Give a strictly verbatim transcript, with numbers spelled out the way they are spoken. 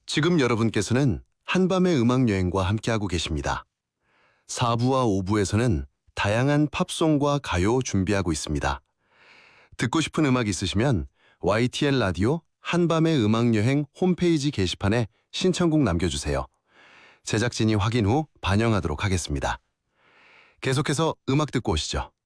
지금 여러분께서는 한밤의 음악여행과 함께하고 계십니다. 사 부와 오 부에서는 다양한 팝송과 가요 준비하고 있습니다. 듣고 싶은 음악 있으시면 와이티엘 라디오 한밤의 음악여행 홈페이지 게시판에 신청곡 남겨주세요. 제작진이 확인 후 반영하도록 하겠습니다. 계속해서 음악 듣고 오시죠.